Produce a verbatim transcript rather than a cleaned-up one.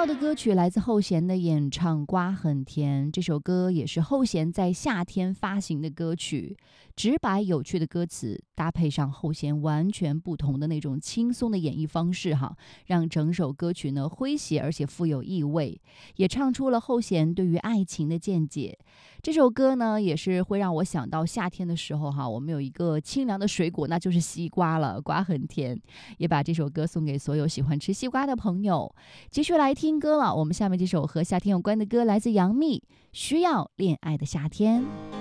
到的歌曲来自后弦的演唱《瓜很甜》，这首歌也是后弦在夏天发行的歌曲，直白有趣的歌词搭配上后弦完全不同的那种轻松的演绎方式哈，让整首歌曲呢诙谐而且富有意味，也唱出了后弦对于爱情的见解。这首歌呢也是会让我想到夏天的时候哈，我们有一个清凉的水果，那就是西瓜了，瓜很甜，也把这首歌送给所有喜欢吃西瓜的朋友。继续来听歌了，我们下面这首和夏天有关的歌来自杨幂，《需要恋爱的夏天》。